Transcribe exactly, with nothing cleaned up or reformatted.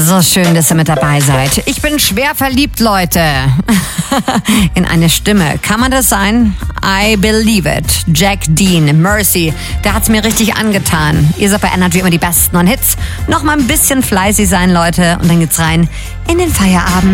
So schön, dass ihr mit dabei seid. Ich bin schwer verliebt, Leute. In eine Stimme. Kann man das sein? I believe it. Jack Dean, Mercy. Da hat's mir richtig angetan. Ihr seid bei Energy immer die Besten und Hits. Noch mal ein bisschen fleißig sein, Leute. Und dann geht's rein in den Feierabend.